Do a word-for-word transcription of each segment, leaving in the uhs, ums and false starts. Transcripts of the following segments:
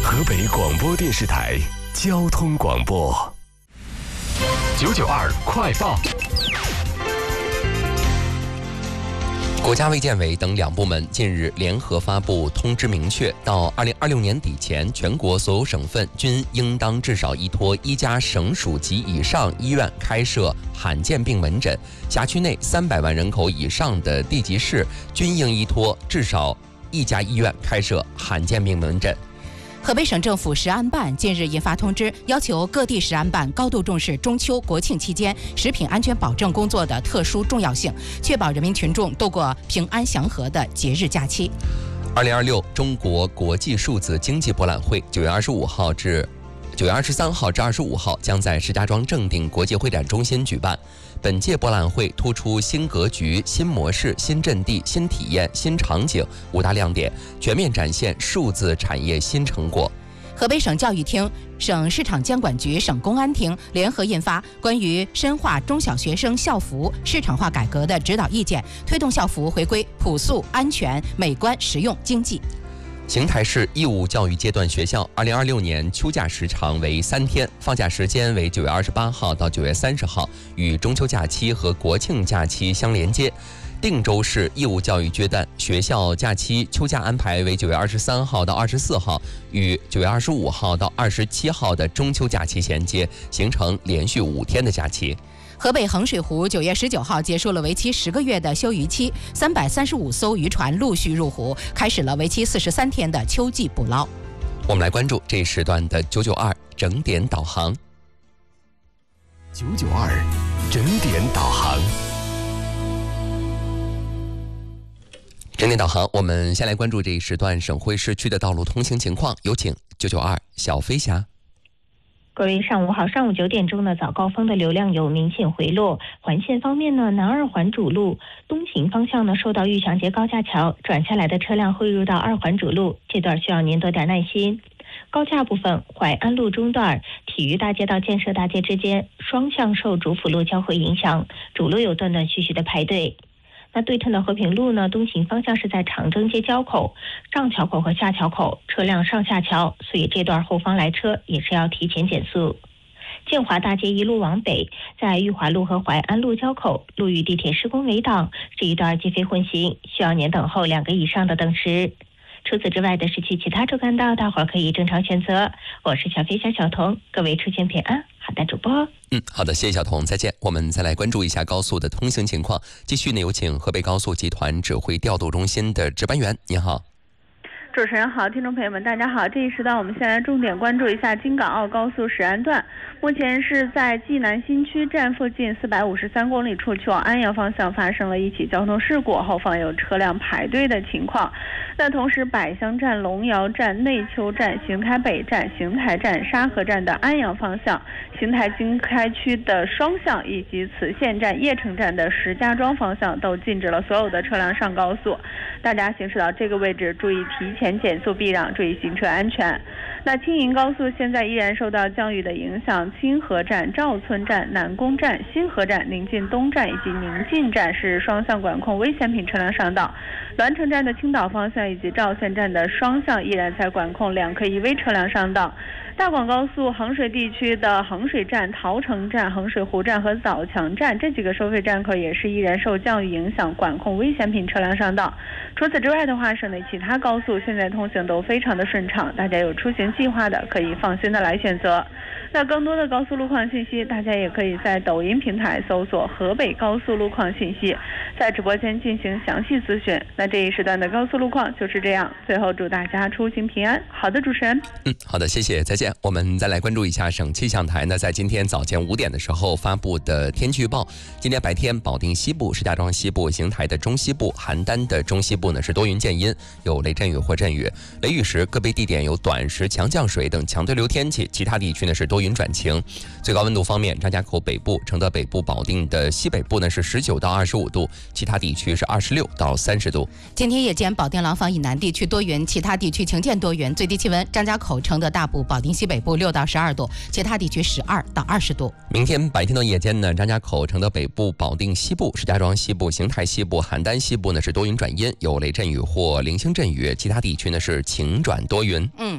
河北广播电视台交通广播九九二快报。国家卫健委等两部门近日联合发布通知，明确到二零二六年底前，全国所有省份均应当至少依托一家省属及以上医院开设罕见病门诊，辖区内三百万人口以上的地级市均应依托至少一家医院开设罕见病门诊。 河北省政府食安办近日印发通知，要求各地食安办高度重视中秋、国庆期间食品安全保证工作的特殊重要性，确保人民群众度过平安祥和的节日假期。 二零二六中国国际数字经济博览会九月二十五号至九月二十三号至二十五号将在石家庄正定国际会展中心举办。本届博览会突出新格局、新模式、新阵地、新体验、新场景五大亮点，全面展现数字产业新成果。 河北省教育厅、省市场监管局、省公安厅联合印发关于深化中小学生校服市场化改革的指导意见，推动校服回归朴素、安全、美观、实用、经济。 邢台市义务教育阶段学校二零二六年秋假时长为三天，放假时间为九月二十八号到九月三十号，与中秋假期和国庆假期相连接。定州市义务教育阶段学校假期秋假安排为九月二十三号到二十四号，与九月二十五号到二十七号的中秋假期衔接，形成连续五天的假期。 河北衡水湖九月十九号结束了为期十个月的休渔期，三百三十五艘渔船陆续入湖，开始了为期四十三天的秋季捕捞。 我们来关注这一时段的九九二整点导航。九九二整点导航。整点导航，我们先来关注这一时段省会市区的道路通行情况，有请九九二小飞侠。 各位上午好，上午九点钟呢，早高峰的流量有明显回落。环线方面呢，南二环主路东行方向呢，受到玉祥街高架桥转下来的车辆汇入到二环主路，这段需要您多点耐心。高架部分，淮安路中段体育大街到建设大街之间双向受主辅路交汇影响，主路有断断续续的排队。那对称的和平路呢，东行方向是在长征街交口、上桥口和下桥口车辆上下桥，所以这段后方来车也是要提前减速。建华大街一路往北，在裕华路和淮安路交口路与地铁施工围挡，这一段机非混行，需要您等候两个以上的等时。除此之外的市区其他主干道，大伙儿可以正常选择。我是小飞侠小童，各位出行平安。好的，主播。 嗯，好的，谢谢小童，再见。我们再来关注一下高速的通行情况。继续呢，有请河北高速集团指挥调度中心的值班员，您好。 主持人好，听众朋友们大家好，这一时段我们先来重点关注一下京港澳高速始安段，目前是在济南新区站附近四百五十三公里处去往安阳方向发生了一起交通事故，后方有车辆排队的情况。那同时百香站、龙窑站、内丘站、邢台北站、邢台站、沙河站的安阳方向、邢台经开区的双向以及磁县站、邺城站的石家庄方向都禁止了所有的车辆上高速，大家行驶到这个位置注意提前减速避让，注意行车安全。那青银高速现在依然受到降雨的影响，清河站、赵村站、南宫站、新河站、宁晋东站以及宁晋站是双向管控危险品车辆上道，栾城站的青岛方向以及赵县站的双向依然在管控两科一危车辆上道。大广高速衡水地区的衡水站、桃城站、衡水湖站和枣强站这几个收费站口也是依然受降雨影响，管控危险品车辆上道。除此之外的话，省内其他高速现在通行都非常的顺畅，大家有出行计划的可以放心的来选择。那更多的高速路况信息，大家也可以在抖音平台搜索河北高速路况信息，在直播间进行详细咨询。那这一时段的高速路况就是这样，最后祝大家出行平安。好的，主持人。 嗯，好的，谢谢，再见。我们再来关注一下省气象台呢，在今天早间五点的时候发布的天气预报。今天白天，保定西部、石家庄西部、邢台的中西部、邯郸的中西部呢是多云见阴，有雷阵雨或阵雨，雷雨时个别地点有短时强降水等强对流天气，其他地区呢是多云转晴。最高温度方面，张家口北部、承德北部、保定的西北部呢是十九到二十五度，其他地区是二十六到三十度。 今天夜间，保定廊坊以南地区多云，其他地区晴间多云，最低气温张家口、承德大部、保定西北部六到十二度，其他地区十二到二十度。 明天白天到夜间呢，张家口、承德北部、保定西部、石家庄西部、邢台西部、邯郸西部呢是多云转阴，有雷阵雨或零星阵雨，其他地区呢是晴转多云。 嗯，我们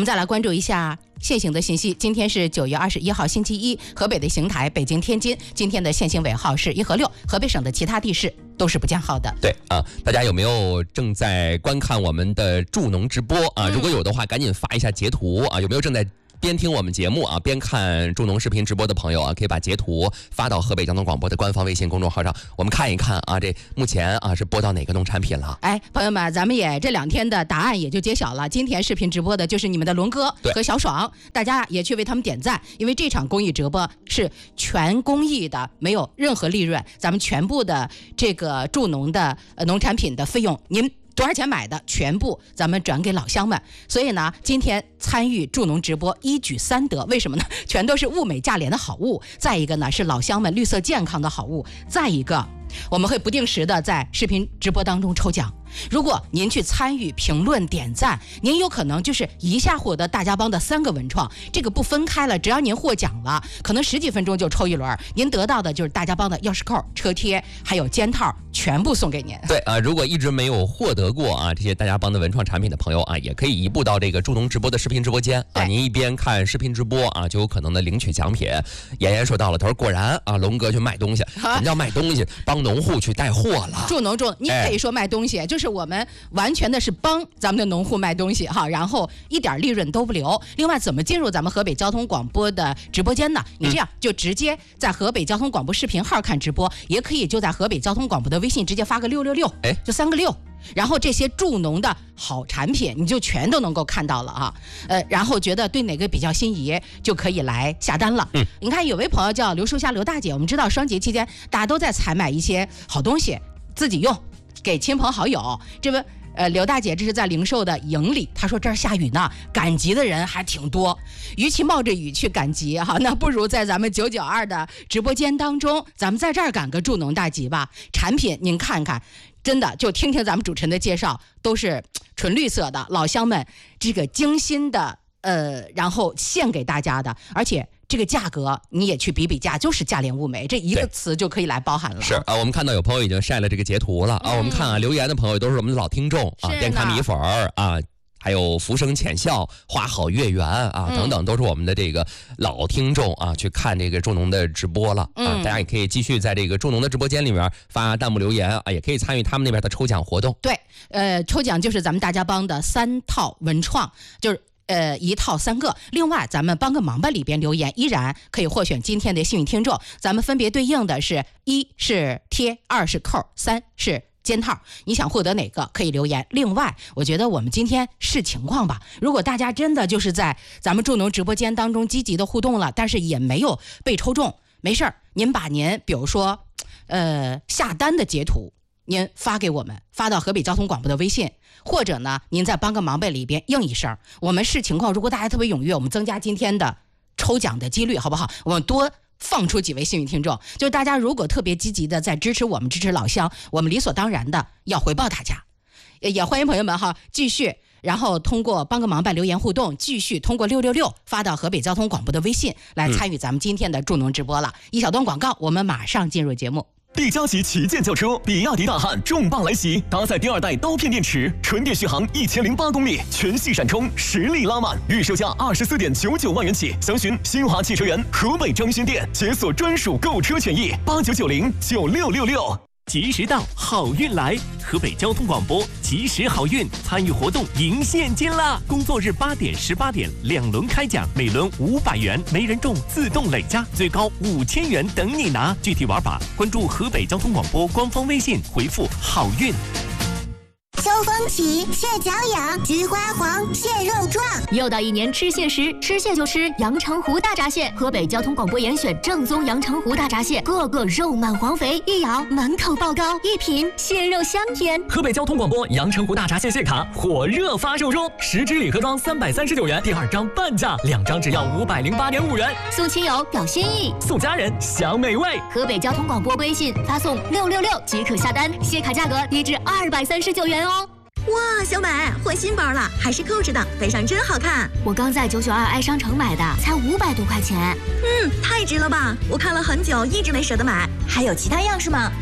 再来关注一下现行的信息。今天是九月二十一号星期一，河北的邢台、北京、天津今天的限行尾号是一和六，河北省的其他地市都是不见号的。 对啊，大家有没有正在观看我们的助农直播啊？如果有的话，赶紧发一下截图啊！有没有正在边听我们节目啊边看助农视频直播的朋友啊，可以把截图发到河北交通广播的官方微信公众号上，我们看一看啊，这目前啊是播到哪个农产品了？ 哎，朋友们，咱们也这两天的答案也就揭晓了。今天视频直播的就是你们的龙哥和小爽，大家也去为他们点赞，因为这场公益直播是全公益的，没有任何利润，咱们全部的这个助农的呃农产品的费用，您多少钱买的，全部咱们转给老乡们。所以呢，今天参与助农直播一举三得，为什么呢？全都是物美价廉的好物，再一个呢是老乡们绿色健康的好物，再一个我们会不定时的在视频直播当中抽奖。如果您去参与评论点赞，您有可能就是一下获得大家帮的三个文创，这个不分开了，只要您获奖了，可能十几分钟就抽一轮，您得到的就是大家帮的钥匙扣、车贴还有肩套，全部送给您。 对啊，如果一直没有获得过啊这些大家帮的文创产品的朋友啊，也可以移步到这个助农直播的视频直播间啊，您一边看视频直播啊，就有可能的领取奖品。妍妍说到了，他说果然啊，龙哥去卖东西，什么叫卖东西？帮农户去带货了。 助农助，你可以说卖东西，哎、就是我们完全的是帮咱们的农户卖东西哈，然后一点利润都不留。另外，怎么进入咱们河北交通广播的直播间呢？你这样就直接在河北交通广播视频号看直播，也可以就在河北交通广播的微信直接发个六六六，哎，就三个六。然后这些助农的好产品你就全都能够看到了啊，呃，然后觉得对哪个比较心仪就可以来下单了。嗯，你看有位朋友叫刘树霞刘大姐，我们知道双节期间大家都在采买一些好东西自己用，给亲朋好友。这不呃，刘大姐这是在零售的营里，她说这儿下雨呢，赶集的人还挺多，与其冒着雨去赶集哈，那不如在咱们九九二的直播间当中，咱们在这儿赶个助农大集吧。产品您看看，真的就听听咱们主持人的介绍，都是纯绿色的，老乡们这个精心的呃，然后献给大家的，而且这个价格你也去比比价，就是价廉物美，这一个词就可以来包含了。 是啊，我们看到有朋友已经晒了这个截图了啊，嗯、我们看啊，留言的朋友都是我们的老听众啊，电咖米粉儿啊。还有浮生浅笑、花好月圆啊，等等，都是我们的这个老听众啊，去看这个助农的直播了啊。大家也可以继续在这个助农的直播间里面发弹幕留言啊，也可以参与他们那边的抽奖活动。 对，呃，抽奖就是咱们大家帮的三套文创，就是呃一套三个。另外，咱们帮个忙吧里边留言，依然可以获选今天的幸运听众。咱们分别对应的是一是贴，二是扣，三是肩套，你想获得哪个可以留言。另外，我觉得我们今天视情况吧，如果大家真的就是在咱们助农直播间当中积极的互动了，但是也没有被抽中，没事儿，您把您比如说呃下单的截图您发给我们，发到河北交通广播的微信，或者呢您在帮个忙呗里边应一声，我们视情况，如果大家特别踊跃，我们增加今天的抽奖的几率，好不好？我们多放出几位幸运听众，就是大家如果特别积极的在支持我们，支持老乡，我们理所当然的要回报大家。也欢迎朋友们哈继续，然后通过帮个忙吧留言互动，继续通过六六六发到河北交通广播的微信来参与咱们今天的助农直播了。嗯、一小段广告，我们马上进入节目。 帝嘉级旗舰轿车比亚迪大汉重磅来袭，搭载第二代刀片电池，纯电续航一千零八公里，全系闪充，实力拉满，预售价二十四点九九万元起。详询新华汽车园河北张勋店，解锁专属购车权益，八九九零九六六六。 及时到，好运来！河北交通广播及时好运，参与活动赢现金啦！工作日八点、十八点两轮开奖，每轮五百元，没人中自动累加，最高五千元等你拿。具体玩法关注河北交通广播官方微信，回复好运。 秋风起，蟹脚痒，菊花黄，蟹肉壮。 又到一年吃蟹时，吃蟹就吃阳澄湖大闸蟹。河北交通广播严选正宗阳澄湖大闸蟹，个个肉满黄肥，一咬满口爆膏，一品蟹肉香甜。 河北交通广播阳澄湖大闸蟹蟹卡火热发售中，十支礼盒装三百三十九元，第二张半价，两张只要五百零八点五元。 送亲友表心意， 送家人享美味。 河北交通广播微信发送六六六即可下单，蟹卡价格低至二百三十九元哦。 哇，小美换新包了，还是扣着的，背上真好看。 我刚在九九二爱商城买的，才五百多块钱。 嗯，太值了吧！我看了很久，一直没舍得买。还有其他样式吗？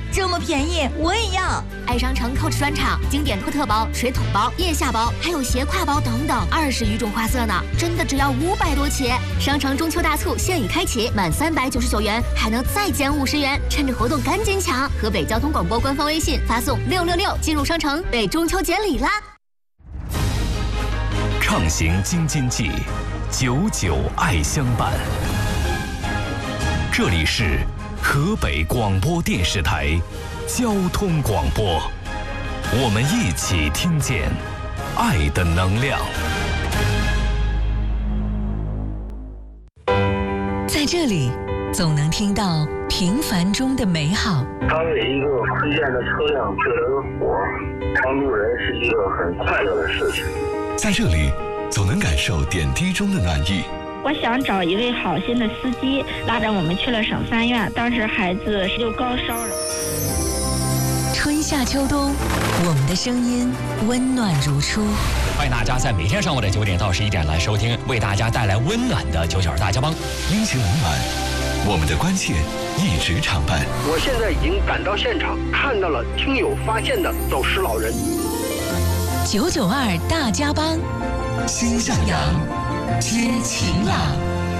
这么便宜，我也要！ 爱商城 Coach 专场经典托特包、水桶包、腋下包，还有斜挎包等等，二十余种花色呢，真的只要五百多起。商城中秋大促现已开启，满三百九十九元还能再减五十元，趁着活动赶紧抢！河北交通广播官方微信发送六六六进入商城，被中秋节礼啦！ 畅行京津冀，久久爱相伴。这里是河北广播电视台交通广播，我们一起听见爱的能量。 在这里，总能听到平凡中的美好。 当有一个推荐的车辆救了个火，帮助人是一个很快乐的事情。 在这里，总能感受点滴中的暖意。 我想找一位好心的司机，拉着我们去了省三院，当时孩子就高烧了。 春夏秋冬，我们的声音温暖如初。 欢迎大家在每天上午的九点到十一点来收听，为大家带来温暖的九九二大家帮。 阴晴冷暖，我们的关切一直常伴。 我现在已经赶到现场，看到了听友发现的走失老人。 九九二大家帮， 心向阳， 知晴朗。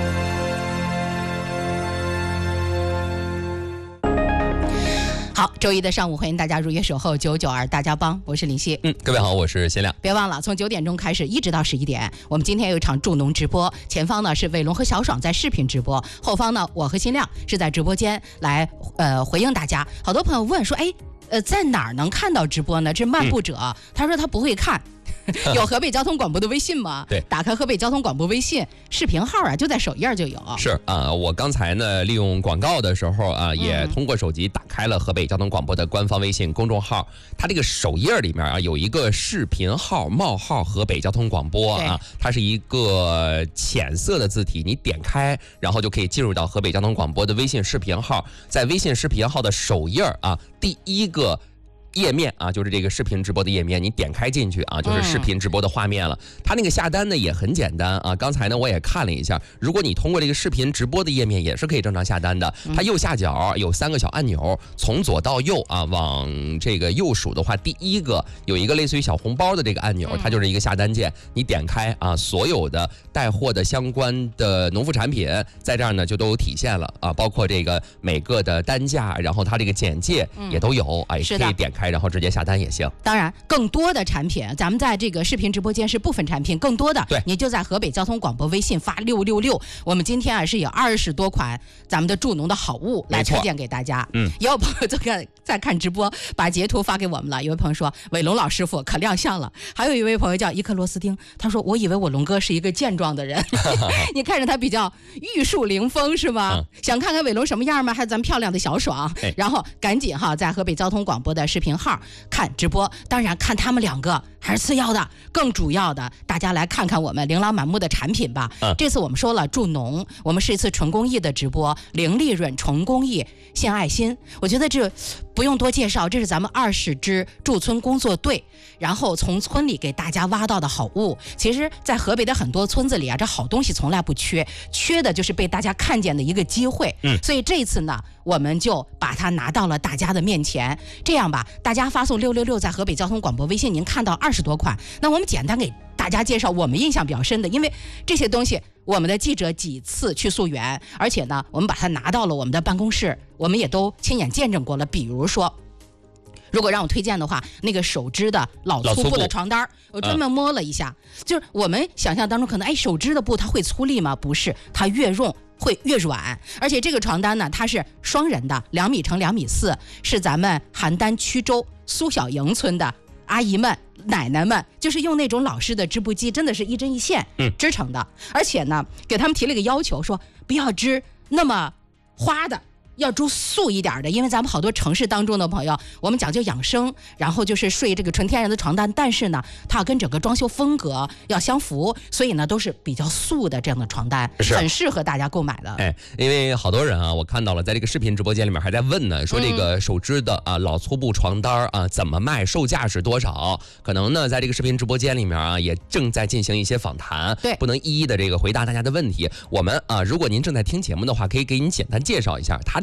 好，周一的上午，欢迎大家如约守候九九二大家帮，我是林夕。 嗯，各位好，我是谢亮。 别忘了，从九点钟开始一直到十一点，我们今天有一场助农直播。前方呢是伟龙和小爽在视频直播，后方呢我和新亮是在直播间来呃回应大家。好多朋友问说，哎，呃，在哪儿能看到直播呢？这漫步者、嗯、他说他不会看。有河北交通广播的微信吗？ 对， 打开河北交通广播微信视频号啊，就在首页就有。 是啊，我刚才呢利用广告的时候啊，也通过手机打开了河北交通广播的官方微信公众号，它这个首页里面啊有一个视频号冒号河北交通广播啊，它是一个浅色的字体，你点开然后就可以进入到河北交通广播的微信视频号，在微信视频号的首页啊第一个页面啊，就是这个视频直播的页面，你点开进去啊，就是视频直播的画面了。它那个下单呢也很简单啊，刚才呢我也看了一下，如果你通过这个视频直播的页面也是可以正常下单的。它右下角有三个小按钮，从左到右啊，往这个右数的话，第一个有一个类似于小红包的这个按钮，它就是一个下单键。你点开啊，所有的带货的相关的农副产品在这儿呢就都有体现了啊，包括这个每个的单价，然后它这个简介也都有啊，也可以点开。然后直接下单也行。 当然，更多的产品，咱们在这个视频直播间是部分产品，更多的， 对， 你就在河北交通广播微信发六六六。我们今天啊是有二十多款咱们的助农的好物来推荐给大家。嗯，也有朋友在看在看直播，把截图发给我们了。有位朋友说，伟龙老师傅可亮相了。还有一位朋友叫一颗螺丝钉，他说我以为我龙哥是一个健壮的人，你看着他比较玉树临风是吗？嗯、想看看伟龙什么样吗？还有咱们漂亮的小爽，然后赶紧哈在河北交通广播的视频号看直播，当然看他们两个还是次要的，更主要的，大家来看看我们琳琅满目的产品吧。嗯、这次我们说了助农，我们是一次纯公益的直播，零利润纯公益献爱心。我觉得这不用多介绍，这是咱们二十支驻村工作队，然后从村里给大家挖到的好物。其实，在河北的很多村子里啊，这好东西从来不缺，缺的就是被大家看见的一个机会。嗯，所以这次呢，我们就把它拿到了大家的面前。这样吧，大家发送六六六，在河北交通广播微信，您看到二十多款，那我们简单给大家介绍我们印象比较深的，因为这些东西我们的记者几次去溯源，而且呢，我们把它拿到了我们的办公室，我们也都亲眼见证过了。比如说，如果让我推荐的话，那个手织的老粗布的床单，我专门摸了一下，嗯、就是我们想象当中可能，哎，手织的布它会粗粝吗？不是，它越用会越软，而且这个床单呢，它是双人的，两米乘两米四，是咱们邯郸曲周苏小营村的阿姨们、奶奶们，就是用那种老式的织布机，真的是一针一线织成的。嗯、而且呢，给他们提了一个要求，说不要织那么花的，要织素一点的，因为咱们好多城市当中的朋友，我们讲究养生，然后就是睡这个纯天然的床单，但是呢，它要跟整个装修风格要相符，所以呢，都是比较素的这样的床单，很适合大家购买的。 哎，因为好多人啊，我看到了，在这个视频直播间里面还在问呢，说这个手织的啊老粗布床单啊怎么卖，售价是多少？可能呢，在这个视频直播间里面啊，也正在进行一些访谈， 对， 不能一一的这个回答大家的问题。我们啊，如果您正在听节目的话，可以给您简单介绍一下，它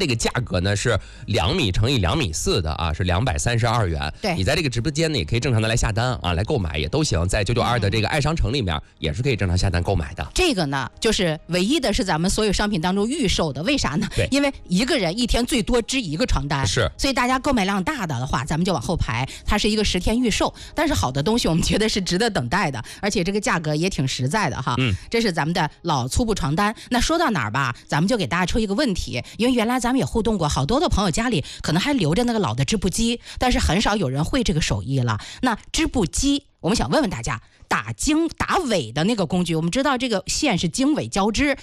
这个价格呢是两米乘以两米四的啊，是两百三十二元。 对， 你在这个直播间呢也可以正常的来下单啊，来购买也都行，在九九二的这个爱商城里面也是可以正常下单购买的。 这个呢，就是唯一的是咱们所有商品当中预售的，为啥呢？ 对， 因为一个人一天最多织一个床单， 是， 所以大家购买量大的的话，咱们就往后排，它是一个十天预售。但是好的东西我们觉得是值得等待的，而且这个价格也挺实在的哈。 嗯， 这是咱们的老粗布床单。那说到哪儿吧，咱们就给大家出一个问题，因为原来咱们也互动过，好多的朋友家里可能还留着那个老的织布机，但是很少有人会这个手艺了。那织布机，我们想问问大家，打经打纬的那个工具，我们知道这个线是经纬交织，